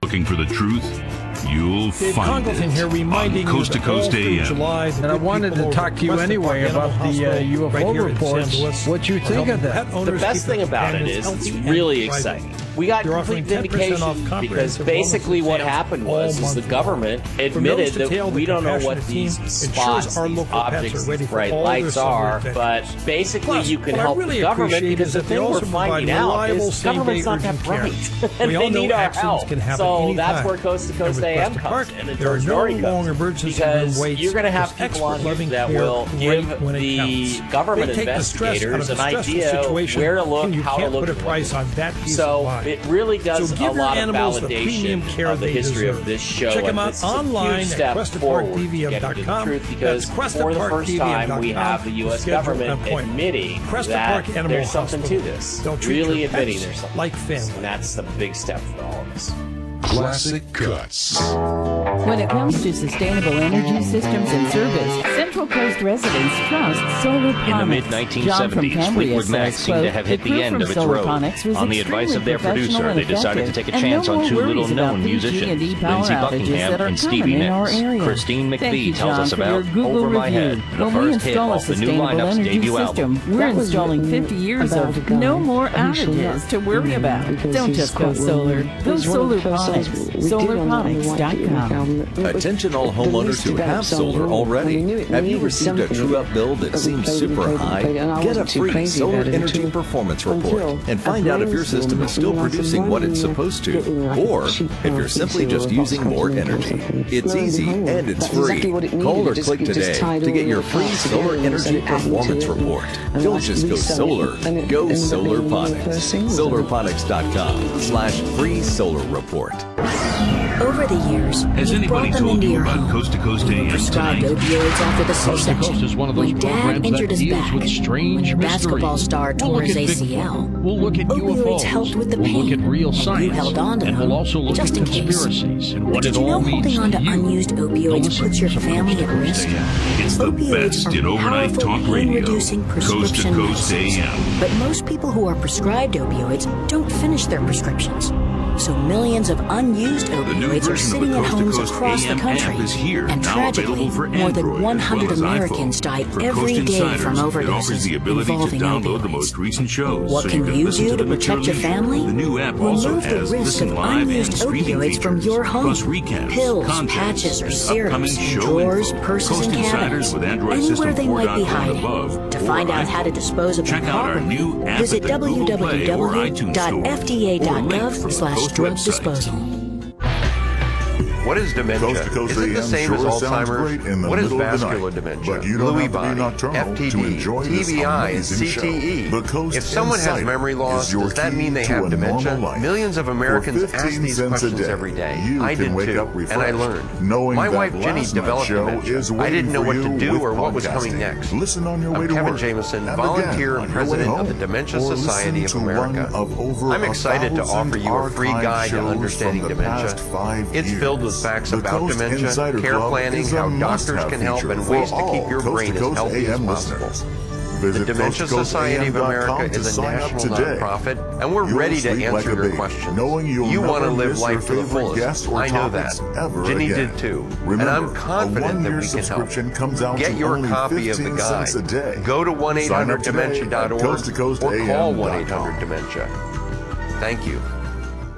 looking for the truth, you'll Dave find Congleton it here reminding on Coast to you Coast that all through AM. July, And I wanted to talk to you anyway about the UFO reports. What you think of that? The best thing about it is it's really exciting. We got complete vindication because basically what happened was the government admitted that we don't know what these spots, these objects, these bright lights are, but basically you can help the government because the thing we're finding out is government's not that bright and they need our help. So that's where Coast to Coast AM comes in. There are no longer emergency room waits. Because you're going to have people on here that will give the government investigators an idea where to look, how to look, so it really does a lot of validation of the history of this show. Check them and out it's online a huge step at forward to getting to the truth because for the first time we have the U.S. government admitting that there's something to this. Really admitting there's something like to this. And that's the big step for all of us. Classic Cuts. When it comes to sustainable energy systems and service, Central Coast residents trust Solarponics. In the mid-1970s, Fleetwood Mac seemed to have hit the end of its road. On the advice of their producer, they decided to take a chance on two little-known musicians, Lindsey Buckingham and Stevie Nicks. Christine McVie tells us about Over My Head, the first hit off the new lineup's debut album. We're installing 50 years of no more outages to worry about. Don't just go solar. Go Solarponics. Solarponics.com. Attention all homeowners who have solar already. Have you received a true-up bill that seems super high? Get a free Solar Energy Performance Report and find out if your system is still producing what it's supposed to, or if you're simply just using more energy. It's easy and it's free. Call or click today to get your free Solar Energy Performance Report. Don't just go solar, go Solarponics. Solarponics.com/free solar report. Over the years, Has anybody told you about Coast to Coast AM prescribed tonight? opioids after the C-section. Is one of those When Dad programs injured that his deals back, with strange when the basketball mysteries. star We'll tore look his at Bigfoot. ACL, We'll look at opioids UFOs. helped with the We'll pain. look at real science. You held on to and them, we'll also look just at in case. conspiracies and But what did it you know all means holding on to to you. unused opioids puts your family at risk? It's the Opioids best in are overnight powerful talk radio. pain-reducing Coast to prescription Coast medicines. AM. But most people who are prescribed opioids don't finish their prescriptions. So millions of unused The new opioids are version of sitting the at Coast to homes Coast across the AM country. app is here, And now tragically, available for more than Android 100 as well as Americans iPhone. die For every Coast day Insiders, from it offers overdoses the ability to involving download the opioids. most recent shows. What so can you you listen do to to them at your protect your leisure. family? The new app also Remove the has risk listen of live and unused streaming opioids from features, your home. plus recaps, Pills, contents, patches, or and syrups, upcoming show drawers, info. purses, Coast and Insiders cabinets. with Android Anywhere System they might be 4.0 and hiding. above, To or find out how to iPhone. dispose of them Check out our properly, new app visit at the Google Play or iTunes Store, or link from the www.fda.gov/drug Coast disposal. What is dementia? Coast to Coast Is it the AM same sure as sounds Alzheimer's? great in the What is middle of the vascular night, dementia? but you don't Lewy have to be body, nocturnal to FTD, enjoy this TBI, and amazing show. CTE. The Coast If someone has Insider memory loss, is your does that key mean they to have a dementia? normal life. Millions of Americans For ask 15 these cents a questions day, every day. you I can did wake too, up and I refreshed, learned. knowing My that wife Jenny last developed night's show dementia. is I waiting didn't know for what you to do with or what was coming podcasting. next. Listen on your way I'm to Kevin work, Jameson, and volunteer again and on your way president of the home, Dementia or Society listen of to America. one of over I'm excited to 1,000 offer you a free archived guide to shows understanding from the dementia. past 5 It's years. filled with facts The about Coast dementia, Insider care Club planning, is a how doctors must-have can help, feature and for ways to all keep your Coast brain to as Coast healthy as AM possible. listeners. The Visit Dementia Society of America is a national nonprofit, and we're ready to answer your questions. You want to live life to the fullest. I know that. Jenny did too. And I'm confident that we can help. Get your copy of the guide. Go to 1-800-DEMENTIA.org or call 1-800-DEMENTIA. Thank you.